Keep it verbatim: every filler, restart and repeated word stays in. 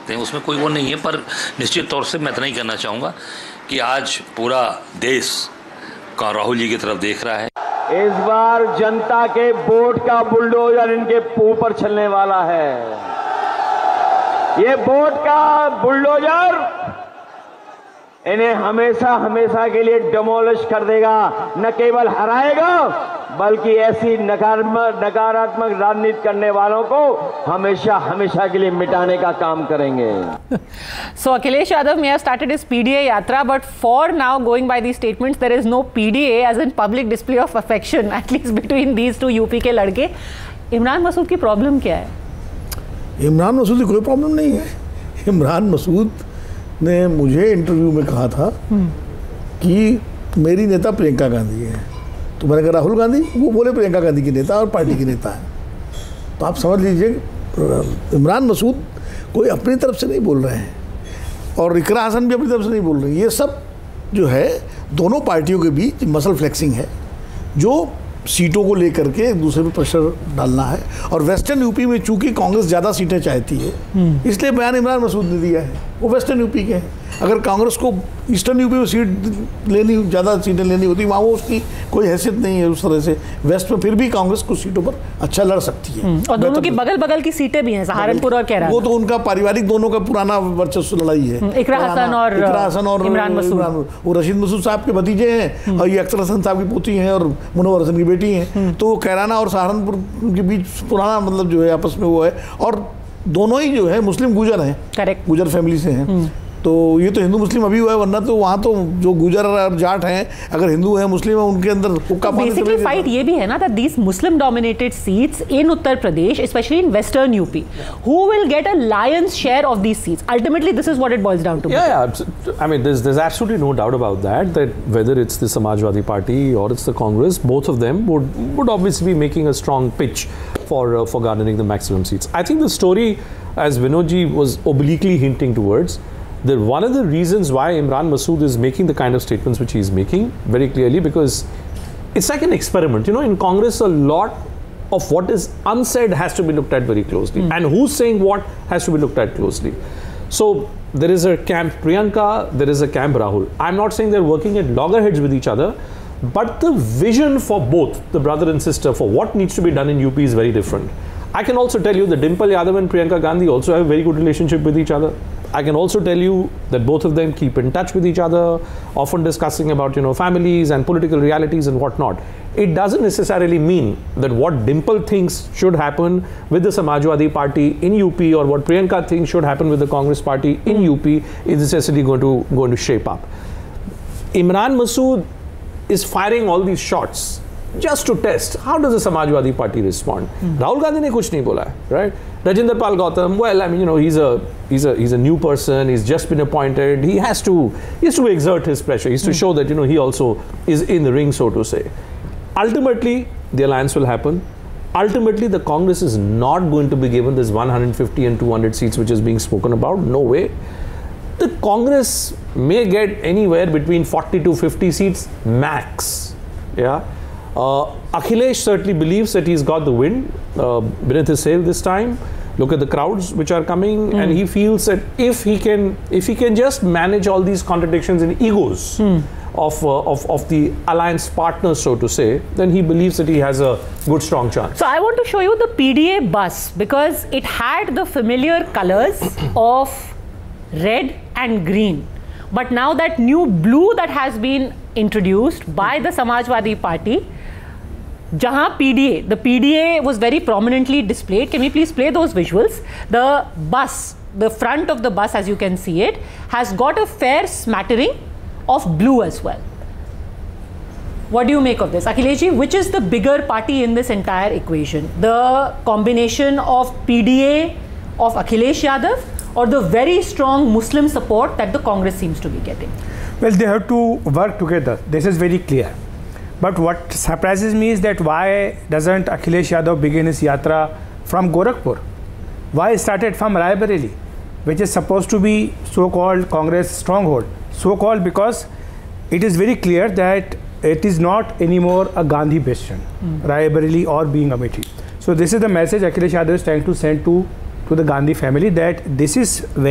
सकते हैं, उसमें कोई वो नहीं है। पर निश्चित तौर से मैं इतना ही कहना चाहूँगा कि आज पूरा देश का राहुल जी की तरफ देख रहा है। इस बार जनता के वोट का बुलडोजर इनके ऊपर चलने वाला है। ये वोट का बुलडोजर इन्हें हमेशा हमेशा के लिए डिमोलिश कर देगा, न केवल हराएगा बल्कि ऐसी नकारात्मक नकारात्मक राजनीति करने वालों को हमेशा हमेशा के लिए मिटाने का काम करेंगे। So Akhilesh Yadav may have started his P D A yatra, but for now, going by these statements, there is no P D A as in public display of affection, at least between these two U P के लड़के। इमरान मसूद की problem क्या है? इमरान मसूद की कोई problem नहीं है। इमरान मसूद ने मुझे इंटरव्यू में कहा था कि मेरी नेता प्रियंका गांधी है, तो मैंने कहा राहुल गांधी? वो बोले प्रियंका गांधी की नेता और पार्टी की नेता है। तो आप समझ लीजिए इमरान मसूद कोई अपनी तरफ से नहीं बोल रहे हैं और इकरा हसन भी अपनी तरफ से नहीं बोल रहे हैं। ये सब जो है दोनों पार्टियों के बीच मसल फ्लेक्सिंग है, जो सीटों को लेकर के एक दूसरे पे प्रेशर डालना है। और वेस्टर्न यूपी में चूंकि कांग्रेस ज़्यादा सीटें चाहती है, इसलिए बयान इमरान मसूद ने दिया है। वो वेस्टर्न यूपी के हैं। अगर कांग्रेस को ईस्टर्न यूपी में सीट लेनी, ज़्यादा सीटें लेनी होती, वहाँ वो उसकी कोई हैसियत नहीं है उस तरह से। वेस्ट में फिर भी कांग्रेस कुछ सीटों पर अच्छा लड़ सकती है। और दोनों की बगल बगल की सीटें भी हैं, सहारनपुर और कैराना। वो तो उनका पारिवारिक दोनों का पुराना वर्चस्व लड़ाई है। इकरा हसन और इकरा हसन और इमरान मसूद, वो रशीद मसूद साहब के भतीजे हैं और ये अख्तर हसन साहब की पोती हैं और मुनव्वर हसन की बेटी हैं। तो कैराना और सहारनपुर के बीच पुराना मतलब जो है आपस में वो है। और दोनों ही जो है मुस्लिम गुजर हैं, करेक्ट, गुजर फैमिली से हैं। तो ये तो हिंदू मुस्लिम अभी हुआ है, वरना तो वहाँ तो जो गुजर और जाट हैं, अगर हिंदू हैं मुस्लिम हैं, उनके अंदर हुक्का पाने से बेसिकली फाइट ये भी है ना, that these Muslim dominated seats in Uttar Pradesh, specially in western UP, who will get a Lions share of these seats? Ultimately this is what it boils down to. Yeah, yeah. I mean, there's there's absolutely no doubt about that. That whether it's the Samajwadi Party or it's the Congress, both of them would would obviously be making a strong pitch for uh, for garnering the maximum seats. I think the story, as Vinodji was obliquely hinting towards, that one of the reasons why Imran Masood is making the kind of statements which he is making very clearly, because it's like an experiment. You know, in Congress, a lot of what is unsaid has to be looked at very closely, mm. and who's saying what has to be looked at closely. So there is a camp Priyanka, there is a camp Rahul. I'm not saying they're working at loggerheads with each other, but the vision for both the brother and sister for what needs to be done in U P is very different. I can also tell you that Dimple Yadav and Priyanka Gandhi also have a very good relationship with each other. I can also tell you that both of them keep in touch with each other, often discussing about, you know, families and political realities and whatnot. It doesn't necessarily mean that what Dimple thinks should happen with the Samajwadi Party in U P or what Priyanka thinks should happen with the Congress Party in U P is necessarily going to going to shape up. Imran Masood is firing all these shots just to test how does the Samajwadi Party respond. Hmm. Rahul Gandhi ne kuch nahi bola hai, right? Rajinder Pal Gautam, well, I mean, you know, he's a he's a he's a new person. He's just been appointed. He has to he has to exert his pressure. He has to hmm. show that, you know, he also is in the ring, so to say. Ultimately, the alliance will happen. Ultimately, the Congress is not going to be given this one hundred fifty and two hundred seats which is being spoken about. No way. The Congress may get anywhere between forty to fifty seats max. Yeah. Uh, Akhilesh certainly believes that he's got the win uh, beneath his sail this time. Look at the crowds which are coming, mm. and he feels that if he can, if he can just manage all these contradictions and egos mm. of, uh, of of the alliance partners, so to say, then he believes that he has a good strong chance. So I want to show you the P D A bus because it had the familiar colors of red and green, but now that new blue that has been introduced by the Samajwadi Party, jahan P D A, the P D A was very prominently displayed. Can we please play those visuals? The bus, the front of the bus, as you can see it, has got a fair smattering of blue as well. What do you make of this? Akhilesh ji, which is the bigger party in this entire equation? The combination of P D A of Akhilesh Yadav or the very strong Muslim support that the Congress seems to be getting? Well, they have to work together. This is very clear. But what surprises me is that why doesn't Akhilesh Yadav begin his yatra from Gorakhpur? Why started from Raebareli, which is supposed to be so-called Congress stronghold? So-called because it is very clear that it is not anymore a Gandhi bastion, mm. Raebareli or being Amethi. So this is the message Akhilesh Yadav is trying to send to, to the Gandhi family, that this is